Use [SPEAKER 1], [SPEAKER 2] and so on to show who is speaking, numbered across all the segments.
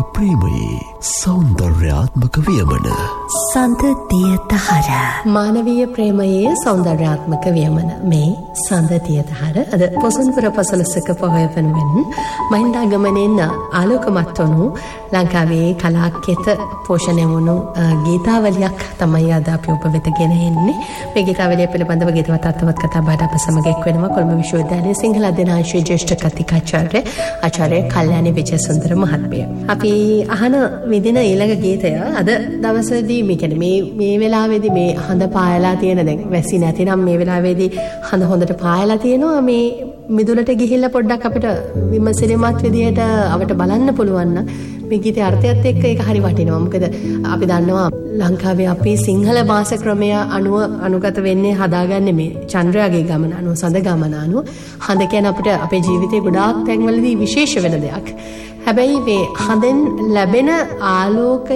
[SPEAKER 1] ප්‍රේමයේ සෞන්දර්යාත්මක වියමන
[SPEAKER 2] සඳතියතහර.
[SPEAKER 3] මානවීය ප්‍රේමයේ සෞන්දර්යාත්මක වියමන මේ සඳතියතහර අද පොසොන්පුර පසළොස්වක පොහොය වෙනුවෙන් මහින්දාගමනයෙන් ආලෝකමත් වුණු ලංකාවේ කලාකෙත පෝෂණය වුණු ගීතාවලියක් තමයි අද අපි ඔබ වෙත ගෙන එන්නේ. මේ ගීතාවලිය පිළිබඳව ගීතවත් අර්ථවත් කතා බහට අප සමග එක් වෙනවා කොළඹ විශ්වවිද්‍යාලයේ සිංහල අධ්‍යනාංශයේ ජ්‍යෙෂ්ඨ කතිකාචාර්ය ආචාර්ය කල්යාණි විජයසුන්දර මහත්මිය. අපි අහන විදින ඊළඟ ගීතය අද දවසේදී මේ වෙලාවේදී මේ හඳ පායලා තියෙන දැන් වැසි නැතිනම් මේ වෙලාවේදී හඳ හොඳට පායලා තියෙනවා. මේ මිදුලට ගිහිල්ලා පොඩ්ඩක් අපිට විමසිලිමත් විදියට අපිට බලන්න පුළුවන් නම් මේ ගීතේ අර්ථයත් එක්ක ඒක හරි වටිනවා. මොකද අපි දන්නවා ලංකාවේ අපි සිංහල භාෂා ක්‍රමය අනුව අනුගත වෙන්නේ හදාගන්නේ මේ චන්ද්‍රයාගේ ගමන අනුව සඳ ගමන අනුව. හඳ කියන්නේ අපිට අපේ ජීවිතේ ගොඩාක් තැන්වලදී විශේෂ වෙන දෙයක්. හැබැයි මේ හඳෙන් ලැබෙන ආලෝකය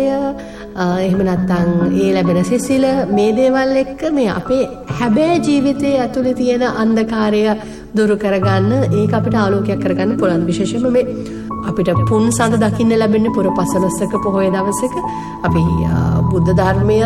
[SPEAKER 3] එහෙම නැත්නම් ඒ ලැබෙන සිසිල මේ දේවල් එක්ක මේ අපේ හැබෑ ජීවිතයේ ඇතුලේ තියෙන අන්ධකාරය දුරු කරගන්න ඒක අපිට ආලෝකයක් කරගන්න පුළුවන්. විශේෂයෙන්ම මේ අපිට පුන් සඳ දකින්න ලැබෙන්නේ පුර පසළොස්වක පොහොය දවසක. අපි බුද්ධ ධර්මය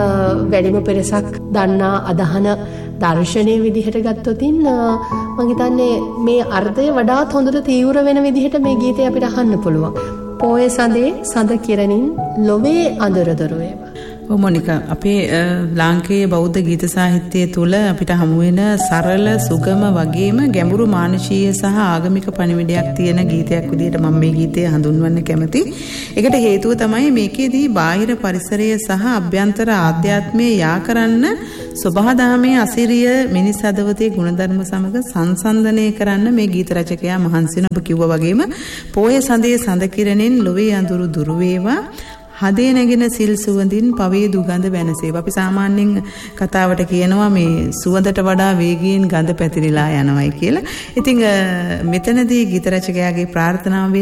[SPEAKER 3] වැඩිම පෙරසක් දන්නා අදහන දර්ශනීය විදිහට ගත්තොතින් මම හිතන්නේ මේ අර්ථය වඩාත් හොඳට තීව්‍ර වෙන විදිහට මේ ගීතය අපිට අහන්න පුළුවන්. පොය සඳේ සඳ කිරණින් ලොවේ අඳුර දොර වේවා.
[SPEAKER 4] මොනිකා අපේ ලාංකේය බෞද්ධ ගීත සාහිත්‍යය තුළ අපිට හමු වෙන සරල සුගම වගේම ගැඹුරු මානසීය සහ ආගමික පණිවිඩයක් තියෙන ගීතයක් විදිහට මම මේ ගීතය හඳුන්වන්න කැමතියි. ඒකට හේතුව තමයි මේකේදී බාහිර පරිසරය සහ අභ්‍යන්තර ආධ්‍යාත්මය යා කරන්න සබහා දහමේ අසිරිය මිනිස් හදවතේ ගුණධර්ම සමග සංසන්දනය කරන්න මේ ගීත රචකයා මහන්සි වෙන ඔබ කිව්වා වගේම පොය සඳේ සඳ කිරණෙන් ලොවේ අඳුරු දුරු වේවා හදේ නැගෙන සිල් සුවඳින් පවේ දුගඳ වෙනසේවා. අපි සාමාන්‍යයෙන් කතාවට කියනවා මේ සුවඳට වඩා වේගයෙන් ගඳ පැතිරිලා යනවායි කියලා. ඉතින් මෙතනදී ගීත රචකයාගේ ප්‍රාර්ථනාව